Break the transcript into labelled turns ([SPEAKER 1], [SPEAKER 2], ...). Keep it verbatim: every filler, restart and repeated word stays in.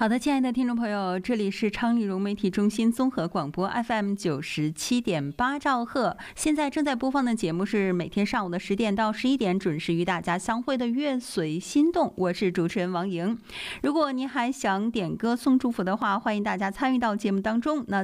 [SPEAKER 1] 好的，亲爱的听众朋友，这里是昌丽融媒体中心综合广播 F M 九十七点八兆赫，现在正在播放的节目是每天上午的十点到十一点准时与大家相会的乐随心动，我是主持人王莹。如果您还想点歌送祝福的话，欢迎大家参与到节目当中。那